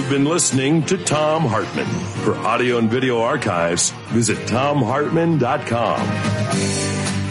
You've been listening to Thom Hartmann. For audio and video archives, visit thomhartmann.com.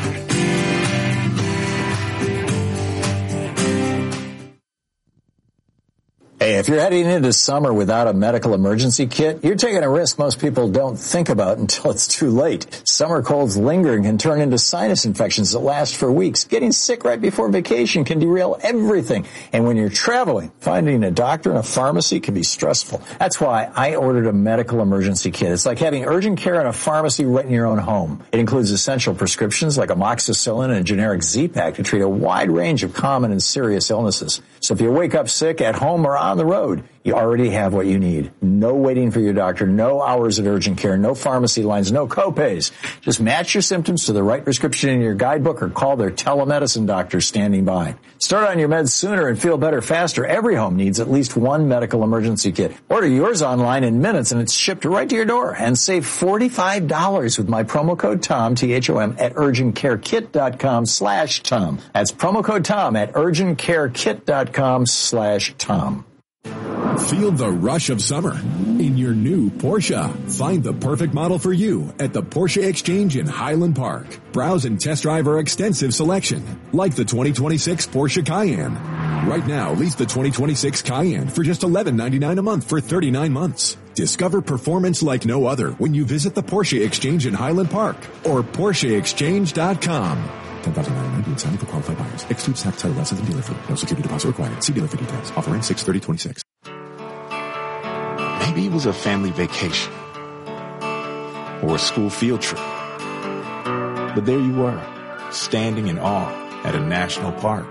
Hey, if you're heading into summer without a medical emergency kit, you're taking a risk most people don't think about until it's too late. Summer colds lingering can turn into sinus infections that last for weeks. Getting sick right before vacation can derail everything. And when you're traveling, finding a doctor and a pharmacy can be stressful. That's why I ordered a medical emergency kit. It's like having urgent care in a pharmacy right in your own home. It includes essential prescriptions like amoxicillin and a generic Z-Pak to treat a wide range of common and serious illnesses. So if you wake up sick at home or on the road, you already have what you need. No waiting for your doctor, no hours at urgent care, no pharmacy lines, no copays. Just match your symptoms to the right prescription in your guidebook or call their telemedicine doctor standing by. Start on your meds sooner and feel better faster. Every home needs at least one medical emergency kit. Order yours online in minutes and it's shipped right to your door. And save $45 with my promo code TOM, T-H-O-M, at urgentcarekit.com/Tom. That's promo code TOM at urgentcarekit.com/Tom. Feel the rush of summer in your new Porsche. Find the perfect model for you at the Porsche Exchange in Highland Park. Browse and test drive our extensive selection, like the 2026 Porsche Cayenne. Right now, lease the 2026 Cayenne for just $11.99 a month for 39 months. Discover performance like no other when you visit the Porsche Exchange in Highland Park or PorscheExchange.com. $10,990 signing for qualified buyers. Excludes tax, title, license, and dealer fee. No security deposit required. See dealer for details. Offer ends 6/30/26. Maybe it was a family vacation or a school field trip. But there you were, standing in awe at a national park.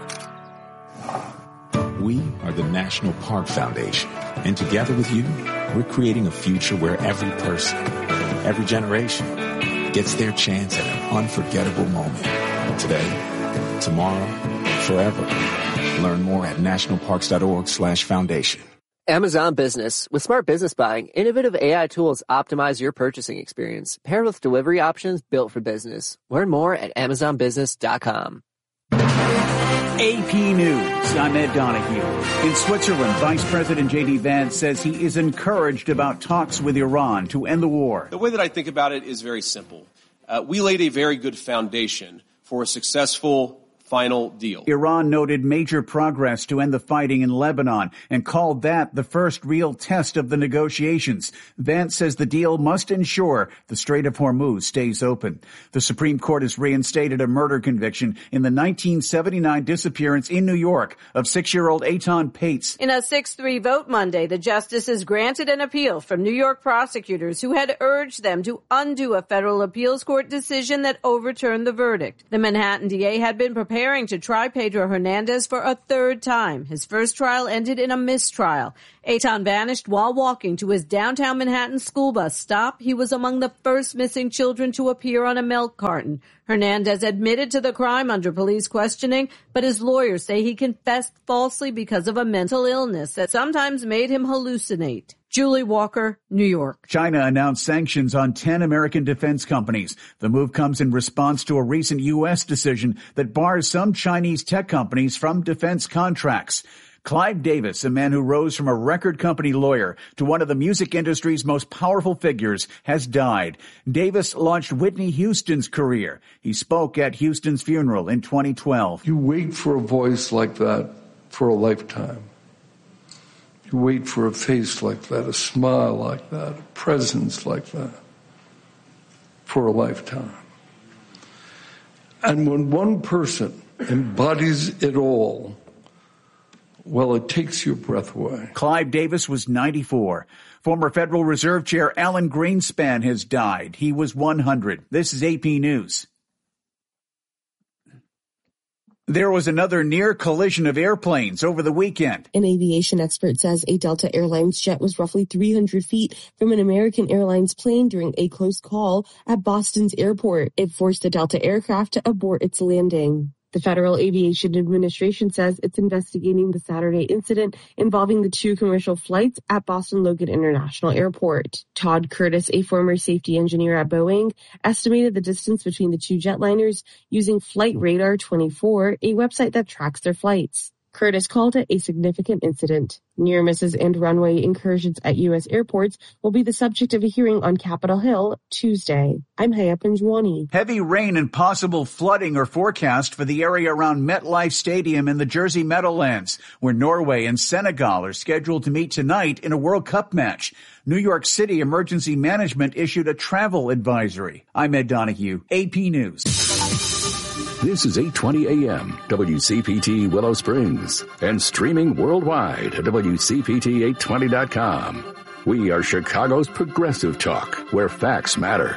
We are the National Park Foundation, and together with you, we're creating a future where every person, every generation, gets their chance at an unforgettable moment. Today, tomorrow, forever. Learn more at nationalparks.org/foundation. Amazon Business. With smart business buying, innovative AI tools optimize your purchasing experience, paired with delivery options built for business. Learn more at amazonbusiness.com. AP News. I'm Ed Donahue. In Switzerland, Vice President J.D. Vance says he is encouraged about talks with Iran to end the war. The way that I think about it is very simple. We laid a very good foundation for a successful final deal. Iran noted major progress to end the fighting in Lebanon and called that the first real test of the negotiations. Vance says the deal must ensure the Strait of Hormuz stays open. The Supreme Court has reinstated a murder conviction in the 1979 disappearance in New York of 6-year-old Eitan Pates. In a 6-3 vote Monday, the justices granted an appeal from New York prosecutors who had urged them to undo a federal appeals court decision that overturned the verdict. The Manhattan DA had been preparing to try Pedro Hernandez for a third time. His first trial ended in a mistrial. Eitan vanished while walking to his downtown Manhattan school bus stop. He was among the first missing children to appear on a milk carton. Hernandez admitted to the crime under police questioning, but his lawyers say he confessed falsely because of a mental illness that sometimes made him hallucinate. Julie Walker, New York. China announced sanctions on 10 American defense companies. The move comes in response to a recent U.S. decision that bars some Chinese tech companies from defense contracts. Clive Davis, a man who rose from a record company lawyer to one of the music industry's most powerful figures, has died. Davis launched Whitney Houston's career. He spoke at Houston's funeral in 2012. You wait for a voice like that for a lifetime. You wait for a face like that, a smile like that, a presence like that for a lifetime. And when one person embodies it all, well, it takes your breath away. Clive Davis was 94. Former Federal Reserve Chair Alan Greenspan has died. He was 100. This is AP News. There was another near collision of airplanes over the weekend. An aviation expert says a Delta Airlines jet was roughly 300 feet from an American Airlines plane during a close call at Boston's airport. It forced a Delta aircraft to abort its landing. The Federal Aviation Administration says it's investigating the Saturday incident involving the 2 commercial flights at Boston Logan International Airport. Todd Curtis, a former safety engineer at Boeing, estimated the distance between the 2 jetliners using Flight Radar 24, a website that tracks their flights. Curtis called it a significant incident. Near misses and runway incursions at U.S. airports will be the subject of a hearing on Capitol Hill Tuesday. I'm Haya Panjwani. Heavy rain and possible flooding are forecast for the area around MetLife Stadium in the Jersey Meadowlands, where Norway and Senegal are scheduled to meet tonight in a World Cup match. New York City Emergency Management issued a travel advisory. I'm Ed Donahue, AP News. This is 820 AM, WCPT Willow Springs, and streaming worldwide at WCPT820.com. We are Chicago's progressive talk, where facts matter.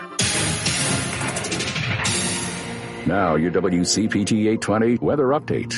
Now, your WCPT 820 weather update.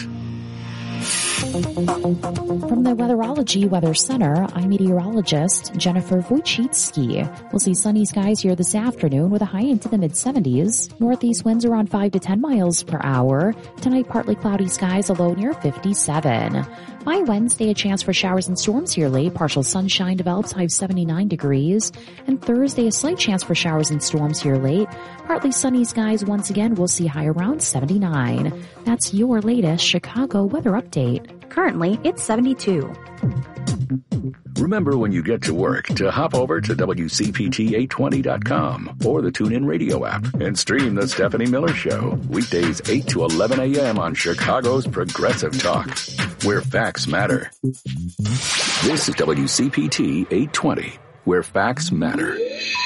From the Weatherology Weather Center, I'm meteorologist Jennifer Wojcicki. We'll see sunny skies here this afternoon with a high into the mid-70s. Northeast winds around 5 to 10 miles per hour. Tonight, partly cloudy skies, a low near 57. By Wednesday, a chance for showers and storms here late. Partial sunshine develops, high of 79 degrees. And Thursday, a slight chance for showers and storms here late. Partly sunny skies once again. We'll see high around 79. That's your latest Chicago weather update. Currently, it's 72. Remember when you get to work to hop over to WCPT820.com or the TuneIn Radio app and stream The Stephanie Miller Show. Weekdays 8 to 11 a.m. on Chicago's Progressive Talk, where facts matter. This is WCPT 820, where facts matter.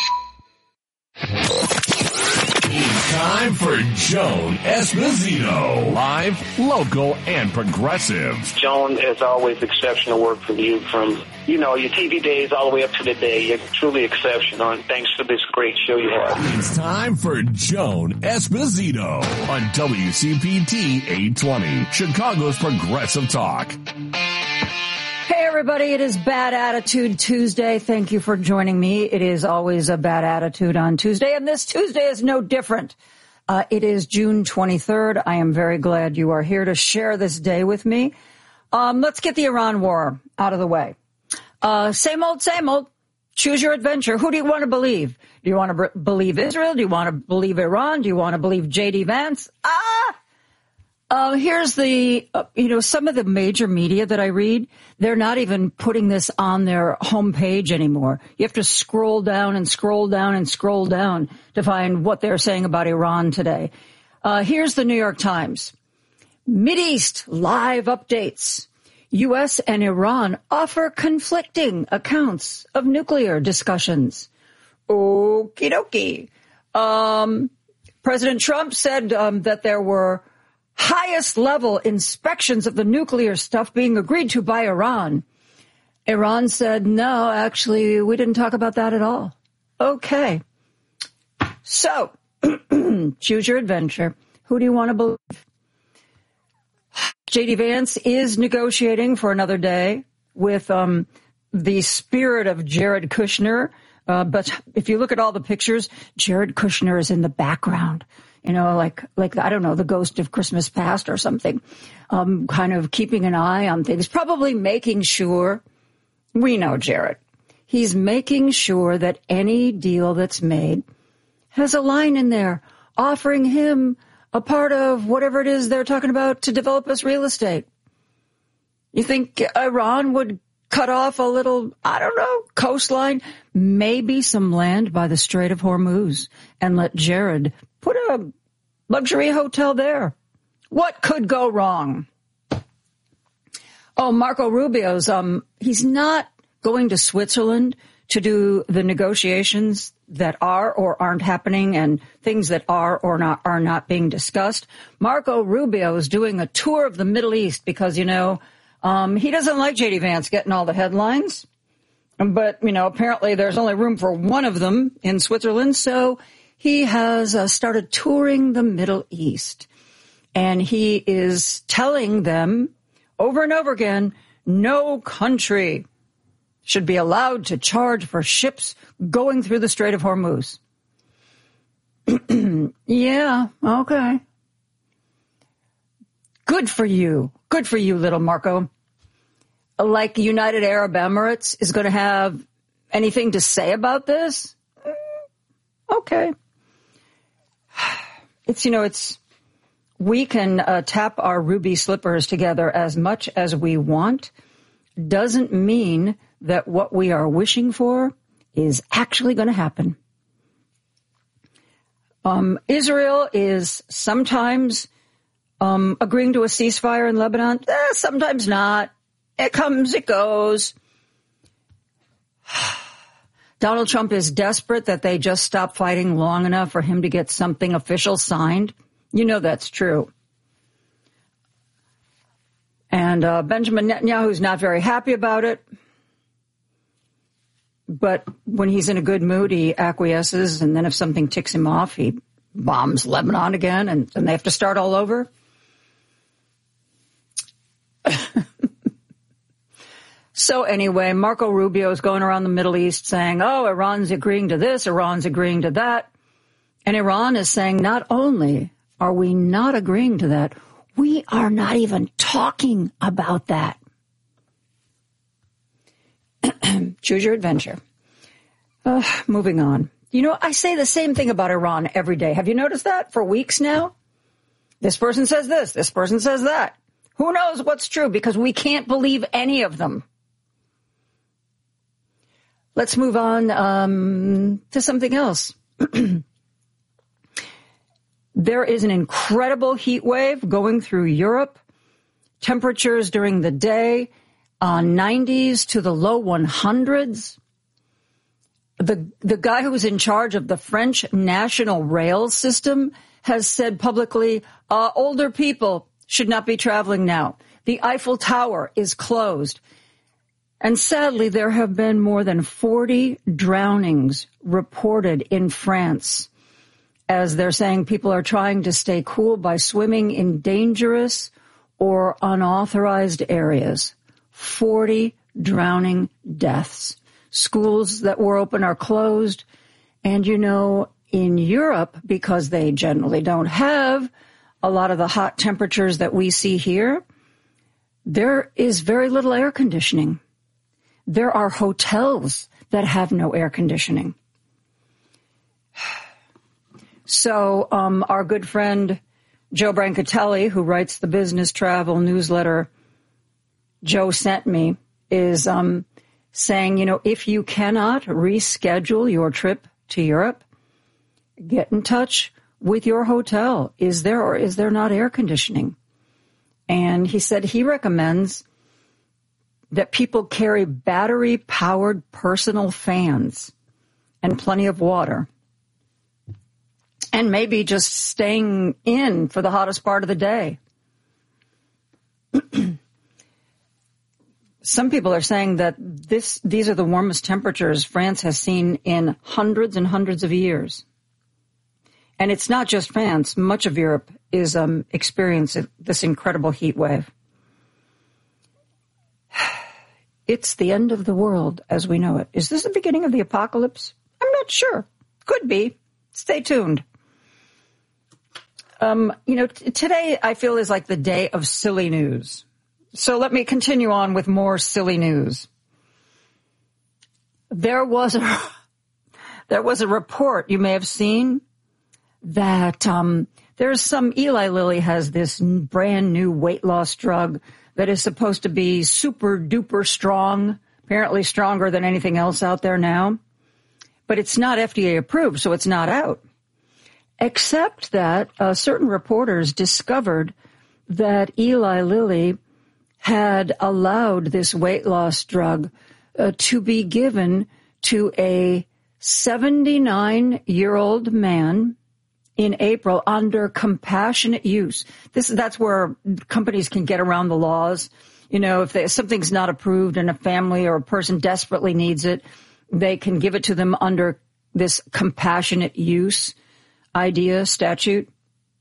It's time for Joan Esposito. Live, local, and progressive. Joan, as always, exceptional work from you from, your TV days all the way up to today. You're truly exceptional, and thanks for this great show you have. It's time for Joan Esposito on WCPT 820, Chicago's Progressive Talk. Hey, everybody, it is Bad Attitude Tuesday. Thank you for joining me. It is always a bad attitude on Tuesday, and this Tuesday is no different. It is June 23rd. I am very glad you are here to share this day with me. Let's get the Iran war out of the way. Same old, same old. Choose your adventure. Who do you want to believe? Do you want to believe Israel? Do you want to believe Iran? Do you want to believe J.D. Vance? Here's the, some of the major media that I read, they're not even putting this on their homepage anymore. You have to scroll down and scroll down and scroll down to find what they're saying about Iran today. Here's the New York Times. Mideast live updates. U.S. and Iran offer conflicting accounts of nuclear discussions. Okie dokie. President Trump said that there were highest level inspections of the nuclear stuff being agreed to by Iran. Iran said, no, actually, we didn't talk about that at all. Okay. So, choose your adventure. Who do you want to believe? J.D. Vance is negotiating for another day with the spirit of Jared Kushner. But if you look at all the pictures, Jared Kushner is in the background. Like I don't know, the ghost of Christmas past or something, kind of keeping an eye on things, probably making sure, we know Jared, he's making sure that any deal that's made has a line in there offering him a part of whatever it is they're talking about to develop as real estate. You think Iran would cut off a little, I don't know, coastline, maybe some land by the Strait of Hormuz, and let Jared put a luxury hotel there? What could go wrong? Oh, Marco Rubio's, he's not going to Switzerland to do the negotiations that are or aren't happening and things that are or not are not being discussed. Marco Rubio is doing a tour of the Middle East because, he doesn't like J.D. Vance getting all the headlines. But, apparently there's only room for one of them in Switzerland. So he has started touring the Middle East. And he is telling them over and over again, no country should be allowed to charge for ships going through the Strait of Hormuz. Yeah, okay. Good for you. Good for you, little Marco. Like United Arab Emirates is going to have anything to say about this? Okay. It's we can tap our ruby slippers together as much as we want, doesn't mean that what we are wishing for is actually going to happen. Israel is sometimes agreeing to a ceasefire in Lebanon, sometimes not. It comes, it goes. Donald Trump is desperate that they just stop fighting long enough for him to get something official signed. You know that's true. And Benjamin Netanyahu's not very happy about it. But when he's in a good mood, he acquiesces. And then if something ticks him off, he bombs Lebanon again. And they have to start all over. So anyway, Marco Rubio is going around the Middle East saying, oh, Iran's agreeing to this, Iran's agreeing to that. And Iran is saying, not only are we not agreeing to that, we are not even talking about that. Choose your adventure. Moving on. You know, I say the same thing about Iran every day. Have you noticed that for weeks now? This person says this person says that. Who knows what's true because we can't believe any of them. Let's move on to something else. There is an incredible heat wave going through Europe. Temperatures during the day, 90s to the low 100s. The guy who was in charge of the French national rail system has said publicly, older people should not be traveling now. The Eiffel Tower is closed. And sadly, there have been more than 40 drownings reported in France, as they're saying people are trying to stay cool by swimming in dangerous or unauthorized areas. 40 drowning deaths. Schools that were open are closed. And, you know, in Europe, because they generally don't have a lot of the hot temperatures that we see here, there is very little air conditioning. There are hotels that have no air conditioning. So our good friend Joe Brancatelli, who writes the business travel newsletter Joe sent me, is saying, you know, if you cannot reschedule your trip to Europe, get in touch with your hotel. Is there or is there not air conditioning? And he said he recommends that people carry battery-powered personal fans and plenty of water. And maybe just staying in for the hottest part of the day. Some people are saying that these are the warmest temperatures France has seen in hundreds and hundreds of years. And it's not just France. Much of Europe is experiencing this incredible heat wave. It's the end of the world as we know it. Is this the beginning of the apocalypse? I'm not sure. Could be. Stay tuned. You know, today I feel is like the day of silly news. So let me continue on with more silly news. There was a report you may have seen that there's some Eli Lilly has this brand new weight loss drug that is supposed to be super duper strong, apparently stronger than anything else out there now. But it's not FDA approved, so it's not out. Except that certain reporters discovered that Eli Lilly had allowed this weight loss drug to be given to a 79-year-old man in April under compassionate use. That's where companies can get around the laws. You know, if something's not approved and a family or a person desperately needs it, they can give it to them under this compassionate use statute.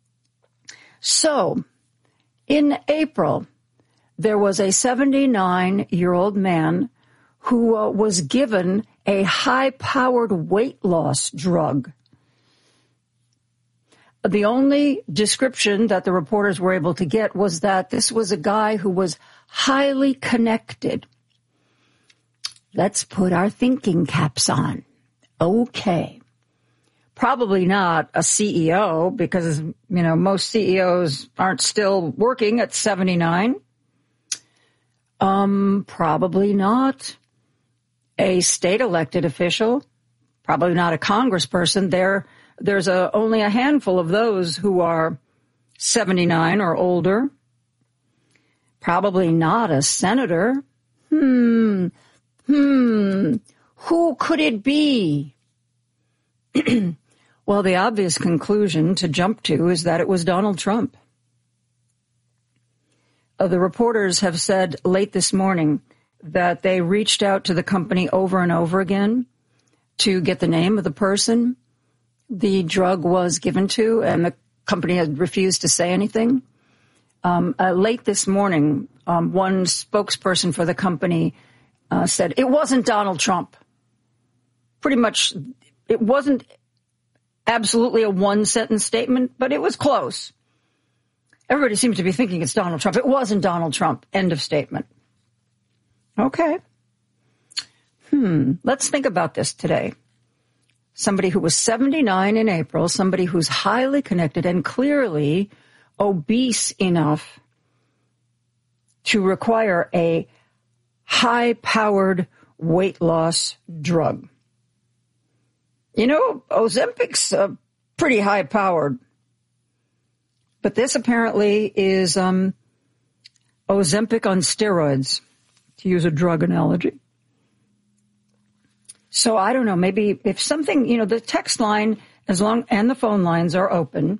So, in April, there was a 79-year-old man who was given a high-powered weight loss drug. The only description that the reporters were able to get was that this was a guy who was highly connected. Let's put our thinking caps on. Okay. Probably not a CEO because, most CEOs aren't still working at 79. Probably not a state elected official. Probably not a congressperson. There's only a handful of those who are 79 or older. Probably not a senator. Who could it be? Well, the obvious conclusion to jump to is that it was Donald Trump. The reporters have said late this morning that they reached out to the company over and over again to get the name of the person the drug was given to, and the company had refused to say anything. Late this morning, one spokesperson for the company said it wasn't Donald Trump. Pretty much, it wasn't absolutely a one-sentence statement, but it was close. Everybody seems to be thinking it's Donald Trump. It wasn't Donald Trump. End of statement. Okay. Let's think about this today. Somebody who was 79 in April, somebody who's highly connected and clearly obese enough to require a high-powered weight loss drug. Ozempic's pretty high-powered. But this apparently is Ozempic on steroids, to use a drug analogy. So I don't know, maybe if something, the text line and the phone lines are open.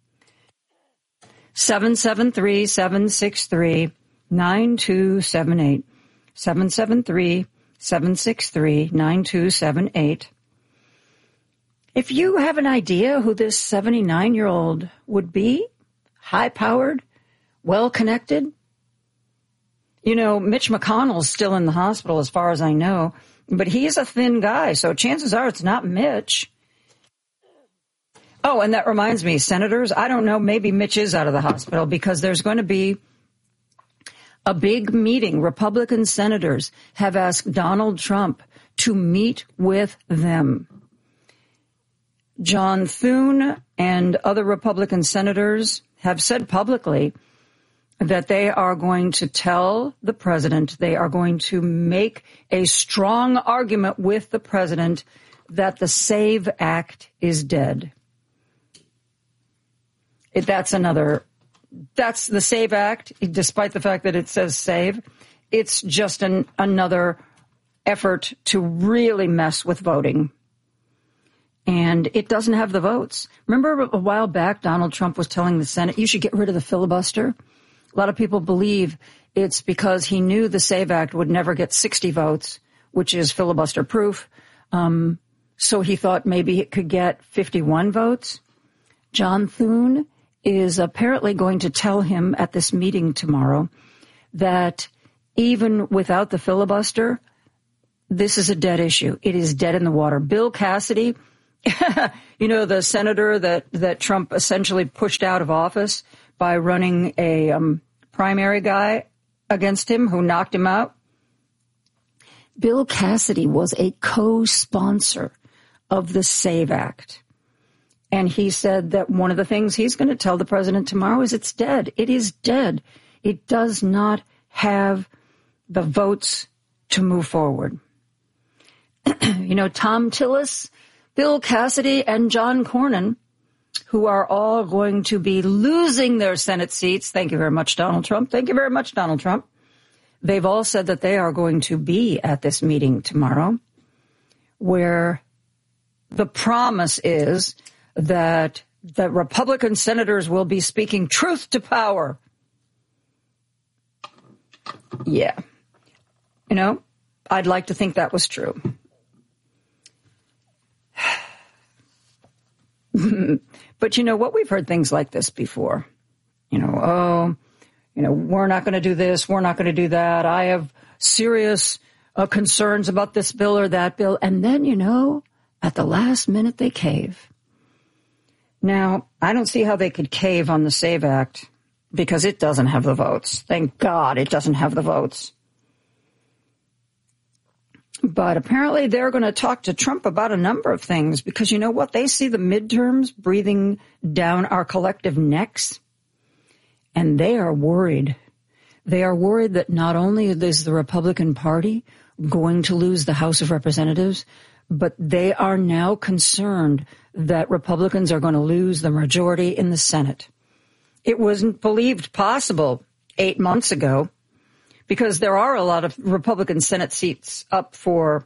773-763-9278. 773-763-9278. If you have an idea who this 79-year-old would be, high-powered, well-connected. Mitch McConnell's still in the hospital as far as I know, but he's a thin guy, so chances are it's not Mitch. Oh, and that reminds me, senators, I don't know, maybe Mitch is out of the hospital because there's going to be a big meeting. Republican senators have asked Donald Trump to meet with them. John Thune and other Republican senators have said publicly that they are going to tell the president, they are going to make a strong argument with the president that the SAVE Act is dead. That's the SAVE Act, despite the fact that it says save. It's just another effort to really mess with voting. And it doesn't have the votes. Remember a while back, Donald Trump was telling the Senate, you should get rid of the filibuster. A lot of people believe it's because he knew the SAVE Act would never get 60 votes, which is filibuster proof. So he thought maybe it could get 51 votes. John Thune is apparently going to tell him at this meeting tomorrow that even without the filibuster, this is a dead issue. It is dead in the water. Bill Cassidy, the senator that Trump essentially pushed out of office by running a primary guy against him who knocked him out. Bill Cassidy was a co-sponsor of the SAVE Act. And he said that one of the things he's going to tell the president tomorrow is it's dead. It is dead. It does not have the votes to move forward. Tom Tillis, Bill Cassidy, and John Cornyn, who are all going to be losing their Senate seats. Thank you very much, Donald Trump. Thank you very much, Donald Trump. They've all said that they are going to be at this meeting tomorrow, where the promise is that the Republican senators will be speaking truth to power. Yeah. I'd like to think that was true. But what? We've heard things like this before. We're not going to do this. We're not going to do that. I have serious concerns about this bill or that bill. And then, at the last minute, they cave. Now, I don't see how they could cave on the SAVE Act because it doesn't have the votes. Thank God it doesn't have the votes. But apparently they're going to talk to Trump about a number of things because you know what? They see the midterms breathing down our collective necks, and they are worried. They are worried that not only is the Republican Party going to lose the House of Representatives, but they are now concerned that Republicans are going to lose the majority in the Senate. It wasn't believed possible 8 months ago because there are a lot of Republican Senate seats up for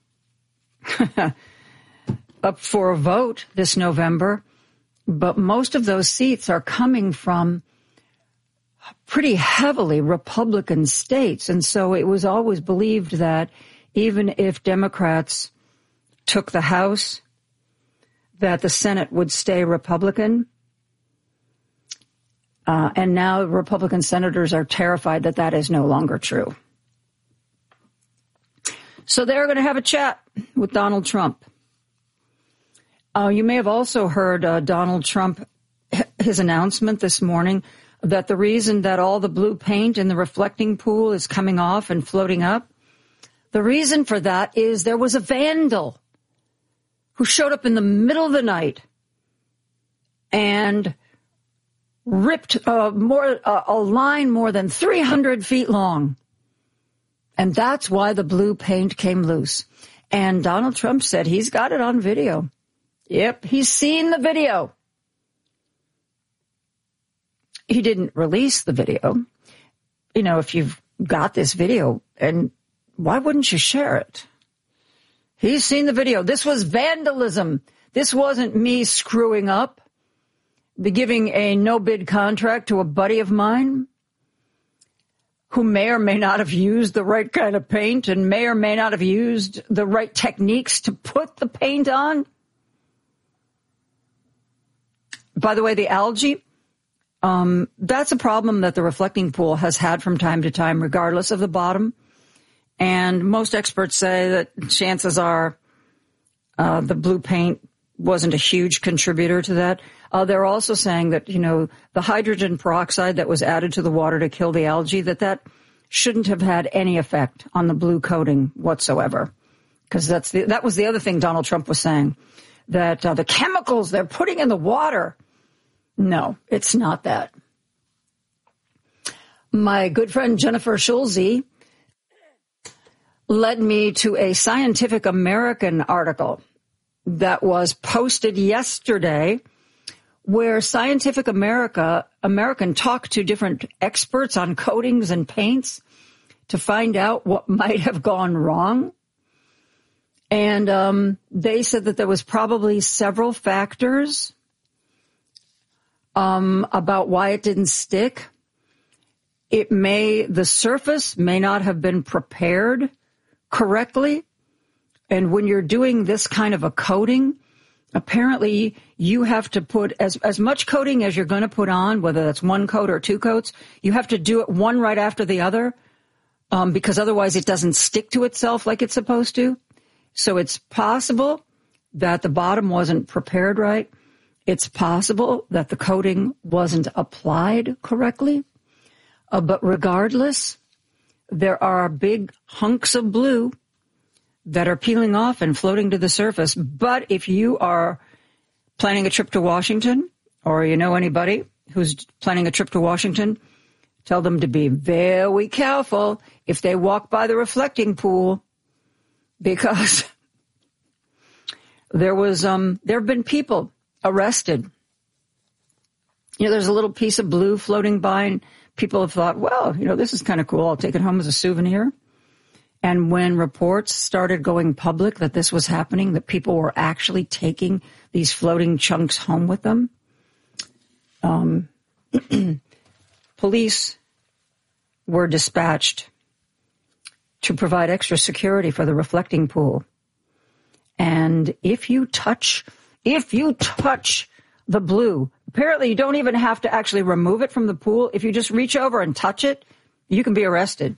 a vote this November, but most of those seats are coming from pretty heavily Republican states. And so it was always believed that even if Democrats took the House, that the Senate would stay Republican. And now Republican senators are terrified that that is no longer true. So they're going to have a chat with Donald Trump. You may have also heard Donald Trump, his announcement this morning that the reason that all the blue paint in the reflecting pool is coming off and floating up, the reason for that is there was a vandal who showed up in the middle of the night and ripped a line more than 300 feet long. And that's why the blue paint came loose. And Donald Trump said he's got it on video. Yep, he's seen the video. He didn't release the video. You know, if you've got this video, and why wouldn't you share it? He's seen the video. This was vandalism. This wasn't me screwing up, giving a no-bid contract to a buddy of mine who may or may not have used the right kind of paint and may or may not have used the right techniques to put the paint on. By the way, the algae, that's a problem that the reflecting pool has had from time to time, regardless of the bottom. And most experts say that chances are the blue paint wasn't a huge contributor to that. They're also saying that, you know, the hydrogen peroxide that was added to the water to kill the algae, that shouldn't have had any effect on the blue coating whatsoever. Because that was the other thing Donald Trump was saying, that the chemicals they're putting in the water. No, it's not that. My good friend Jennifer Schulze led me to a Scientific American article that was posted yesterday where Scientific American talked to different experts on coatings and paints to find out what might have gone wrong. And they said that there was probably several factors about why it didn't stick. The surface may not have been prepared correctly. And when you're doing this kind of a coating, apparently you have to put as much coating as you're going to put on, whether that's one coat or two coats. You have to do it one right after the other, because otherwise it doesn't stick to itself like it's supposed to. So it's possible that the bottom wasn't prepared right. It's possible that the coating wasn't applied correctly. But regardless, there are big hunks of blue that are peeling off and floating to the surface. But if you are planning a trip to Washington, or you know anybody who's planning a trip to Washington, tell them to be very careful if they walk by the reflecting pool, because there have been people arrested. You know, there's a little piece of blue floating by, and people have thought, well, you know, this is kind of cool. I'll take it home as a souvenir. And when reports started going public that this was happening, that people were actually taking these floating chunks home with them, police were dispatched to provide extra security for the reflecting pool. And if you touch the blue, apparently you don't even have to actually remove it from the pool. If you just reach over and touch it, you can be arrested.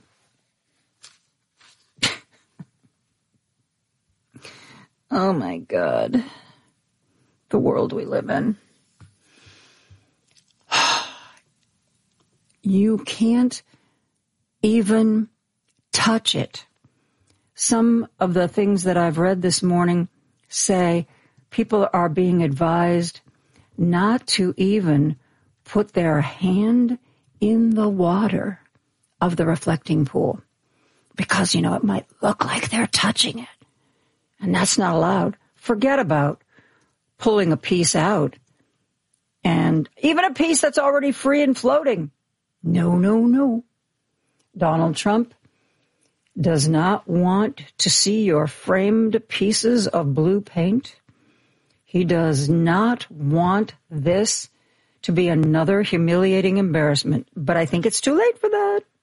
Oh, my God. The world we live in. You can't even touch it. some of the things that I've read this morning say people are being advised not to even put their hand in the water of the reflecting pool because, it might look like they're touching it. And that's not allowed. Forget about pulling a piece out and even a piece that's already free and floating. No, no, no. Donald Trump does not want to see your framed pieces of blue paint. He does not want this to be another humiliating embarrassment. But I think it's too late for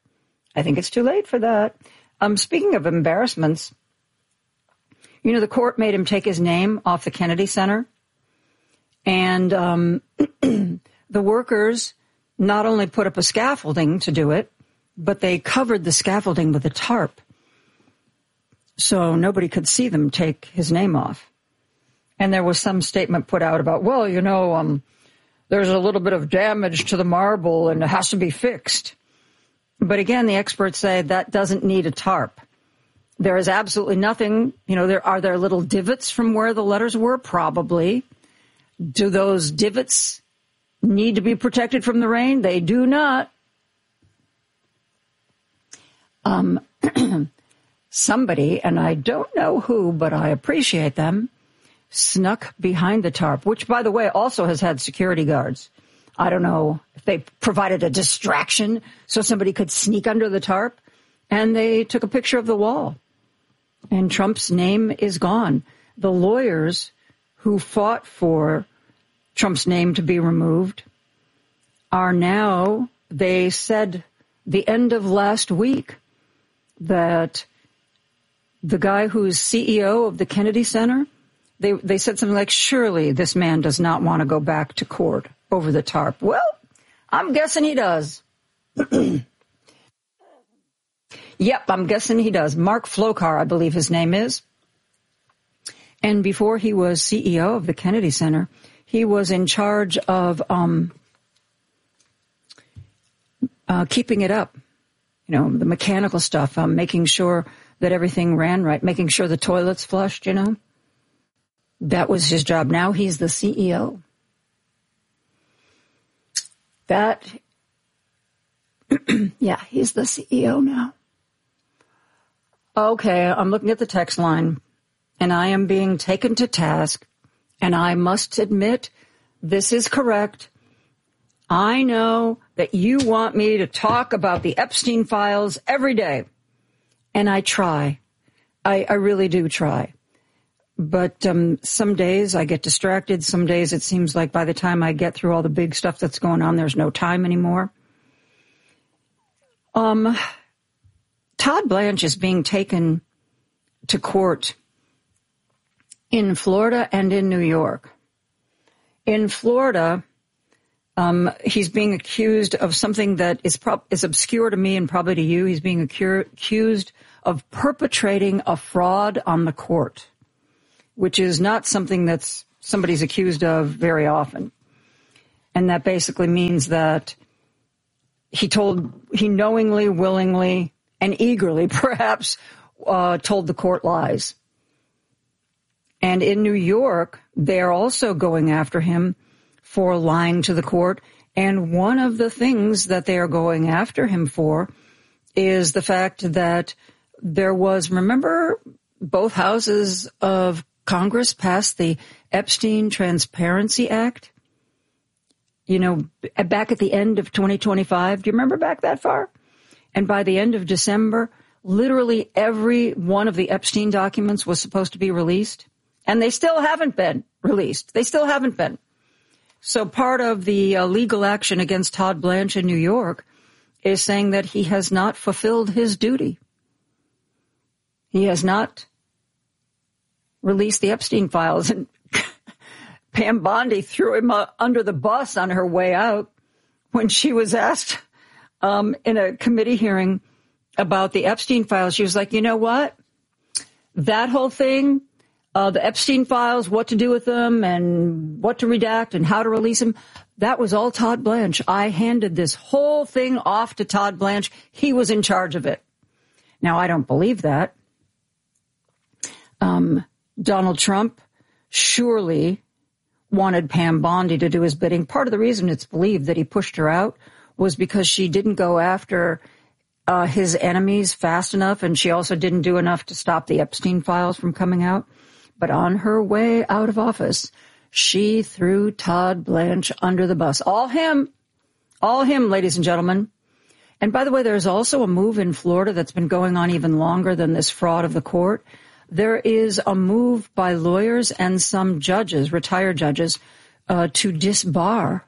that. Speaking of embarrassments, the court made him take his name off the Kennedy Center. And the workers not only put up a scaffolding to do it, but they covered the scaffolding with a tarp so nobody could see them take his name off. And there was some statement put out about, there's a little bit of damage to the marble and it has to be fixed. But again, the experts say that doesn't need a tarp. There is absolutely nothing, are there little divots from where the letters were? Probably. Do those divots need to be protected from the rain? They do not. Somebody, and I don't know who, but I appreciate them, snuck behind the tarp, which, by the way, also has had security guards. I don't know if they provided a distraction so somebody could sneak under the tarp, and they took a picture of the wall. And Trump's name is gone. The lawyers who fought for Trump's name to be removed are now, they said the end of last week that the guy who's CEO of the Kennedy Center, they said something like, surely this man does not want to go back to court over the tarp. Well, I'm guessing he does. Yep, I'm guessing he does. Mark Flokar, I believe his name is. And before he was CEO of the Kennedy Center, he was in charge of keeping it up. The mechanical stuff, making sure that everything ran right, making sure the toilets flushed, That was his job. Now he's the CEO. He's the CEO now. Okay, I'm looking at the text line, and I am being taken to task, and I must admit, this is correct. I know that you want me to talk about the Epstein files every day, and I try. I really do try. But some days I get distracted. Some days it seems like by the time I get through all the big stuff that's going on, there's no time anymore. Todd Blanche is being taken to court in Florida and in New York. In Florida, he's being accused of something that is obscure to me and probably to you. He's being accused of perpetrating a fraud on the court, which is not something that's somebody's accused of very often. And that basically means that he knowingly, willingly, and eagerly, perhaps, told the court lies. And in New York, they're also going after him for lying to the court. And one of the things that they are going after him for is the fact that there was, remember, both houses of Congress passed the Epstein Transparency Act, back at the end of 2025. Do you remember back that far? And by the end of December, literally every one of the Epstein documents was supposed to be released. And they still haven't been released. They still haven't been. So part of the legal action against Todd Blanche in New York is saying that he has not fulfilled his duty. He has not released the Epstein files. And Pam Bondi threw him under the bus on her way out when she was asked in a committee hearing about the Epstein files. She was like, you know what? That whole thing, the Epstein files, what to do with them and what to redact and how to release them, that was all Todd Blanche. I handed this whole thing off to Todd Blanche. He was in charge of it. Now, I don't believe that. Donald Trump surely wanted Pam Bondi to do his bidding. Part of the reason it's believed that he pushed her out was because she didn't go after his enemies fast enough, and she also didn't do enough to stop the Epstein files from coming out. But on her way out of office, she threw Todd Blanche under the bus. All him, ladies and gentlemen. And by the way, there's also a move in Florida that's been going on even longer than this fraud of the court. There is a move by lawyers and some judges, retired judges, to disbar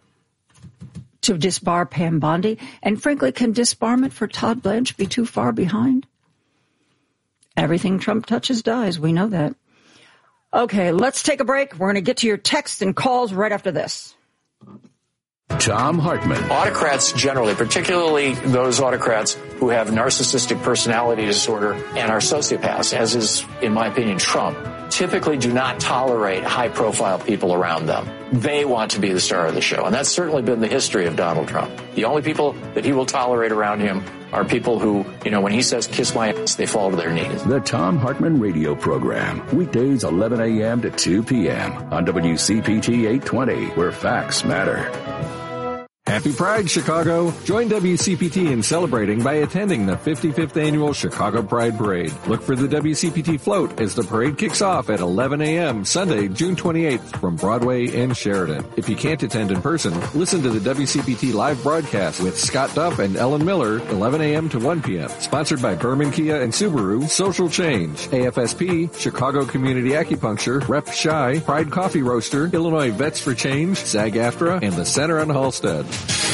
Pam Bondi. And frankly, can disbarment for Todd Blanche be too far behind? Everything Trump touches dies. We know that. Okay, let's take a break. We're going to get to your texts and calls right after this. Thom Hartmann. Autocrats generally, particularly those autocrats who have narcissistic personality disorder and are sociopaths, as is, in my opinion, Trump, typically do not tolerate high-profile people around them. They want to be the star of the show, and that's certainly been the history of Donald Trump. The only people that he will tolerate around him are people who, when he says, kiss my ass, they fall to their knees. The Thom Hartmann Radio Program, weekdays 11 a.m. to 2 p.m. on WCPT 820, where facts matter. Happy Pride, Chicago! Join WCPT in celebrating by attending the 55th Annual Chicago Pride Parade. Look for the WCPT float as the parade kicks off at 11 a.m. Sunday, June 28th from Broadway and Sheridan. If you can't attend in person, listen to the WCPT live broadcast with Scott Duff and Ellen Miller, 11 a.m. to 1 p.m. Sponsored by Berman Kia and Subaru, Social Change, AFSP, Chicago Community Acupuncture, Rep Shy, Pride Coffee Roaster, Illinois Vets for Change, SAG-AFTRA, and the Center on Halstead.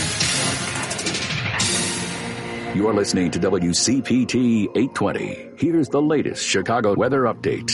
You're listening to WCPT 820. Here's the latest Chicago weather update.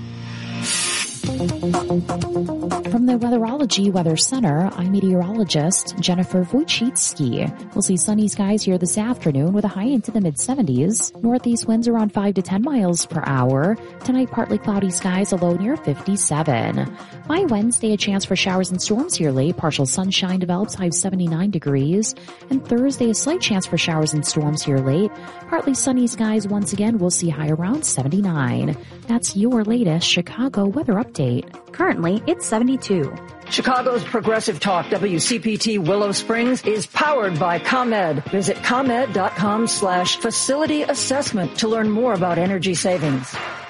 From the Weatherology Weather Center, I'm meteorologist Jennifer Wojcicki. We'll see sunny skies here this afternoon with a high into the mid-70s. Northeast winds around 5 to 10 miles per hour. Tonight, partly cloudy skies, a low near 57. By Wednesday, a chance for showers and storms here late. Partial sunshine develops, high of 79 degrees. And Thursday, a slight chance for showers and storms here late. Partly sunny skies once again. We'll see high around 79. That's your latest Chicago weather update. Currently, it's 72. Chicago's Progressive Talk, WCPT Willow Springs, is powered by ComEd. Visit ComEd.com/facility assessment to learn more about energy savings.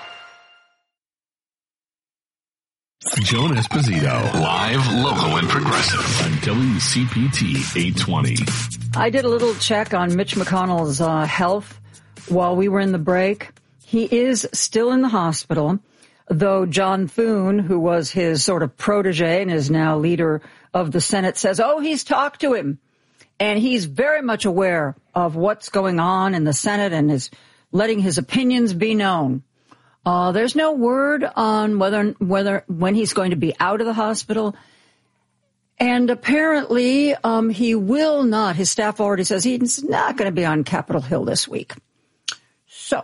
Joan Esposito, live, local, and progressive on WCPT 820. I did a little check on Mitch McConnell's health while we were in the break. He is still in the hospital, though John Thune, who was his sort of protege and is now leader of the Senate, says, he's talked to him. And he's very much aware of what's going on in the Senate and is letting his opinions be known. There's no word on when he's going to be out of the hospital. And apparently, he will not. His staff already says he's not going to be on Capitol Hill this week. So,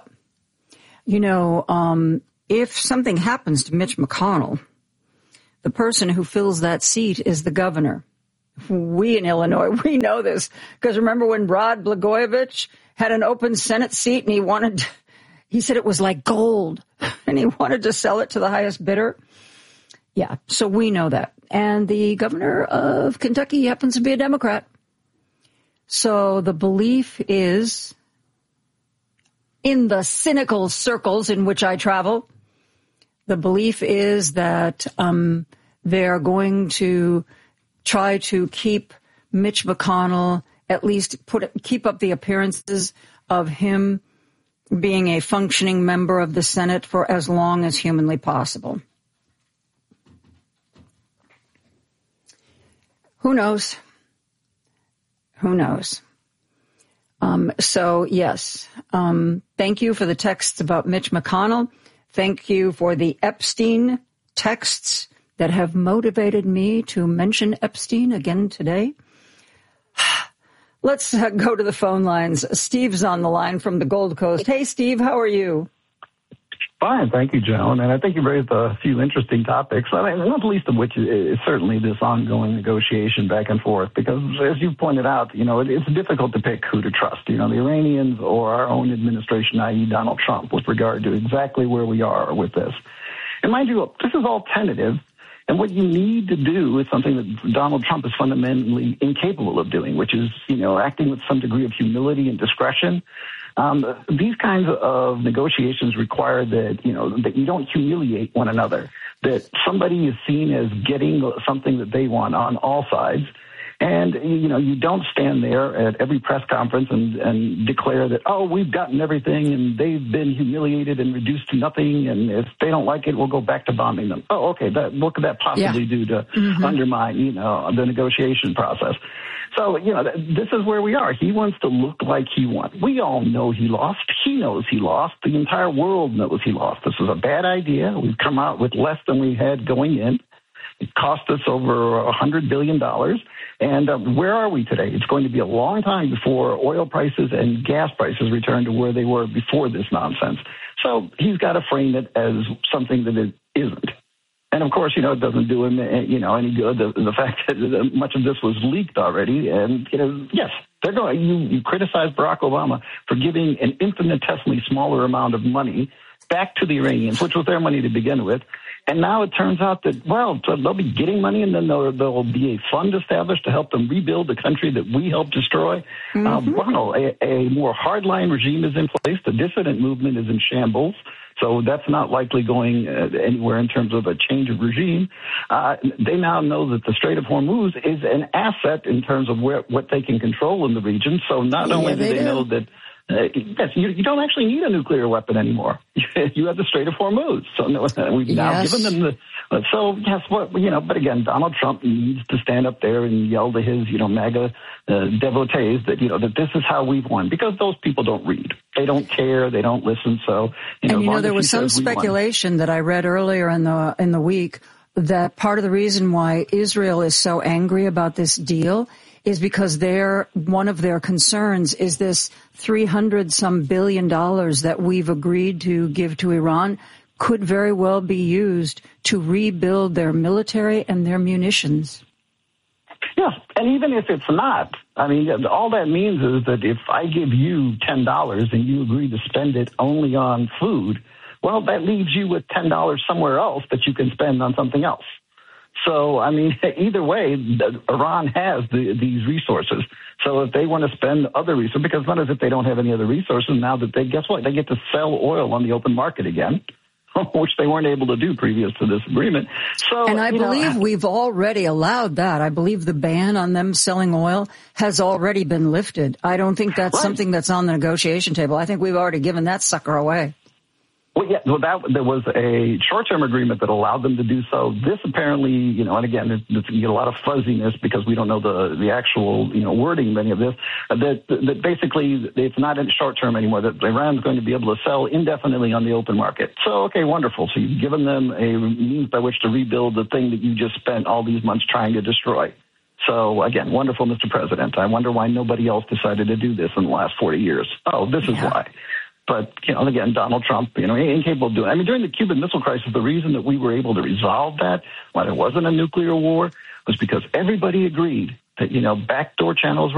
if something happens to Mitch McConnell, the person who fills that seat is the governor. We in Illinois, we know this. Because remember when Rod Blagojevich had an open Senate seat and he said it was like gold and he wanted to sell it to the highest bidder? Yeah, so we know that. And the governor of Kentucky happens to be a Democrat. So the belief is, in the cynical circles in which I travel, the belief is that they're going to try to keep Mitch McConnell, at least keep up the appearances of him being a functioning member of the Senate for as long as humanly possible. Who knows? Who knows? So, yes, thank you for the texts about Mitch McConnell. Thank you for the Epstein texts that have motivated me to mention Epstein again today. Let's go to the phone lines. Steve's on the line from the Gold Coast. Hey, Steve, how are you? Fine, thank you, Joan. And I think you raised a few interesting topics, not least of which is certainly this ongoing negotiation back and forth, because as you pointed out, it's difficult to pick who to trust, the Iranians or our own administration, i.e. Donald Trump, with regard to exactly where we are with this. And mind you, this is all tentative. And what you need to do is something that Donald Trump is fundamentally incapable of doing, which is, acting with some degree of humility and discretion. These kinds of negotiations require that, that you don't humiliate one another, that somebody is seen as getting something that they want on all sides. And, you don't stand there at every press conference and declare that, oh, we've gotten everything and they've been humiliated and reduced to nothing. And if they don't like it, we'll go back to bombing them. Oh, okay. What could that possibly do to undermine, the negotiation process? So, this is where we are. He wants to look like he won. We all know he lost. He knows he lost. The entire world knows he lost. This was a bad idea. We've come out with less than we had going in. It cost us over $100 billion. And where are we today? It's going to be a long time before oil prices and gas prices return to where they were before this nonsense. So he's got to frame it as something that it isn't. And, of course, it doesn't do him, any good. The fact that much of this was leaked already. And, yes, they're going. You criticize Barack Obama for giving an infinitesimally smaller amount of money back to the Iranians, which was their money to begin with. And now it turns out that, they'll be getting money, and then there'll be a fund established to help them rebuild the country that we helped destroy. A more hardline regime is in place. The dissident movement is in shambles. So that's not likely going anywhere in terms of a change of regime. They now know that the Strait of Hormuz is an asset in terms of what they can control in the region. So not only do they know that, yes, you don't actually need a nuclear weapon anymore. You have the Strait of Hormuz. So we've now given them so yes, but again, Donald Trump needs to stand up there and yell to his, MAGA devotees that, that this is how we've won, because those people don't read. They don't care. They don't listen. So, there was some speculation that I read earlier in the week that part of the reason why Israel is so angry about this deal is because one of their concerns is this $300-some billion that we've agreed to give to Iran could very well be used to rebuild their military and their munitions. Yeah, and even if it's not, all that means is that if I give you $10 and you agree to spend it only on food, well, that leaves you with $10 somewhere else that you can spend on something else. So, either way, Iran has these resources. So if they want to spend other resources, because not as if they don't have any other resources, now that they get to sell oil on the open market again, which they weren't able to do previous to this agreement. So, and I believe we've already allowed that. I believe the ban on them selling oil has already been lifted. I don't think that's something that's on the negotiation table. I think we've already given that sucker away. Well, yeah, there was a short-term agreement that allowed them to do so. This apparently, and again, you get a lot of fuzziness because we don't know the actual, wording of any of this, that basically it's not in short-term anymore, that Iran's going to be able to sell indefinitely on the open market. So, okay, wonderful. So you've given them a means by which to rebuild the thing that you just spent all these months trying to destroy. So, again, wonderful, Mr. President. I wonder why nobody else decided to do this in the last 40 years. Oh, this is why. But, again, Donald Trump, incapable of doing it. During the Cuban Missile Crisis, the reason that we were able to resolve that, why there wasn't a nuclear war, was because everybody agreed that, backdoor channels were